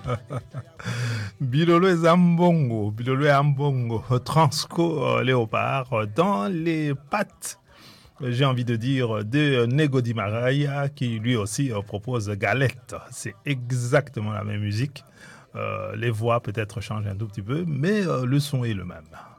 Bilolo et Zambongo, Bilolo et Ambongo, Transco Léopard, dans les pattes, j'ai envie de dire, de Nego Di Maraya, qui lui aussi propose Galette. C'est exactement la même musique. Les voix peut-être changent un tout petit peu, mais le son est le même.